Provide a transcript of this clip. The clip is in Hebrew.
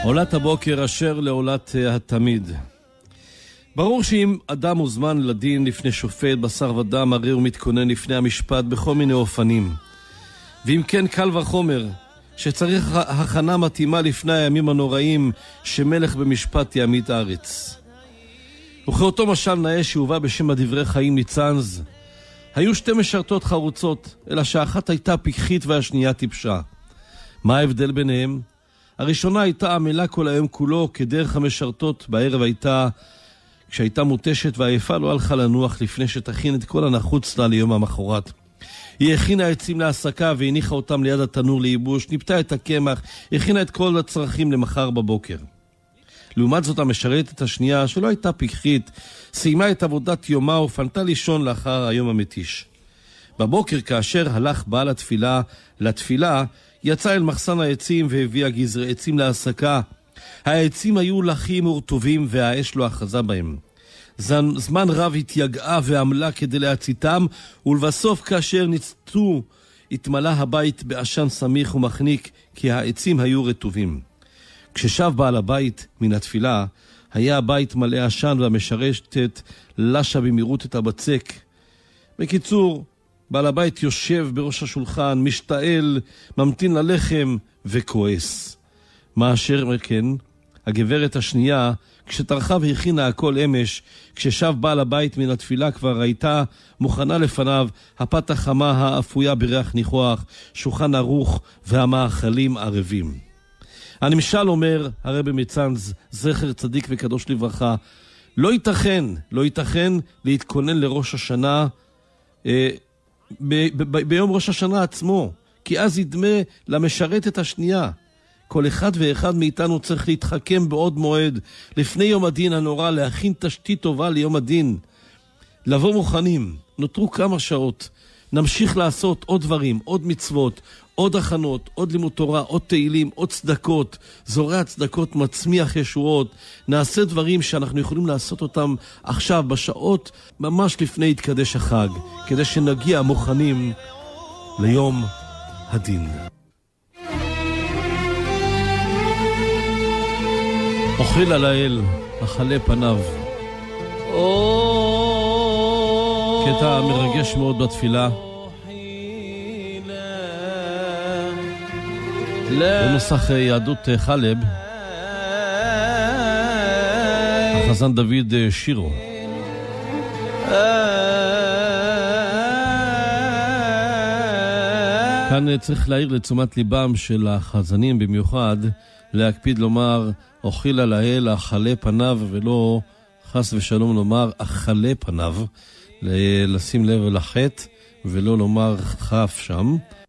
עולת הבוקר אשר לעולת התמיד. ברור שאם אדם מוזמן לדין לפני שופט בשר ודם, הרי הוא מתכונן לפני המשפט בכל מיני אופנים. ואם כן, קל וחומר שצריך הכנה מתאימה לפני הימים הנוראים שמלך במשפט יעמיד הארץ. וכאותו משל נאה שהובא בשם הדברי חיים ניצנז, היו שתי משרתות חרוצות, אלא שאחת הייתה פיקחית והשנייה טיפשה. מה ההבדל ביניהם? הראשונה הייתה עמלה כל היום כולו כדרך המשרתות, בערב כשהייתה מוטשת ועייפה לא הלכה לנוח לפני שתכין את כל הנחוץ לה ליום המחרת. היא הכינה עצים להסקה והניחה אותם ליד התנור לייבוש, ניפתה את הקמח, הכינה את כל הצרכים למחר בבוקר. לעומת זאת המשרתת השנייה, שלא הייתה פיקחית, סיימה את עבודת יומה ופנתה לישון לאחר היום המתיש. בבוקר כאשר הלך בעל לתפילה, יצא אל מחסן העצים והביאה גזרי עצים להסקה. העצים היו לחים ורטובים והאש לא אחזה בהם. זמן רב התייגעה ועמלה כדי להציתם, ולבסוף כאשר ניצתו התמלא הבית בעשן סמיך ומחניק, כי העצים היו רטובים. כששב בעל הבית מן התפילה, היה הבית מלא עשן והמשרתת לשה במהירות את הבצק. בקיצור, בעל הבית יושב בראש השולחן, משתעל, ממתין ללחם וכועס. מה אשר כן, הגברת השנייה, כשטרחה והכינה הכל אמש, כששב בעל הבית מן התפילה כבר הייתה מוכנה לפניו הפת החמה האפויה בריח ניחוח, שולחן ערוך והמאכלים ערבים. הנמשל אומר הרבי מצאנז, זכר צדיק וקדוש לברכה, לא ייתכן להתכונן לראש השנה ביום ראש השנה עצמו, כי אז ידמה למשרתת השנייה. כל אחד ואחד מאיתנו צריך להתחכם בעוד מועד, לפני יום הדין הנורא, להכין תשתית טובה ליום הדין. לבוא מוכנים, נותרו כמה שעות, נמשיך לעשות עוד דברים, עוד מצוות, עוד הכנות, עוד לימוד תורה, עוד תהילים, עוד צדקות, זורע צדקות, מצמיח ישועות. נעשה דברים שאנחנו יכולים לעשות אותם עכשיו, בשעות, ממש לפני התקדש החג, כדי שנגיע מוכנים ליום הדין. אוכל על האל, אכלה פניו. קטע מרגש מאוד בתפילה. בנוסח יהדות חלב, החזן דוד שירו. כאן צריך להעיר לתשומת ליבם של החזנים במיוחד, להקפיד לומר אוכל על האל, אכלה פניו, ולא חס ושלום לומר אכלה פניו, לשים לב לחטא ולא לומר חף שם.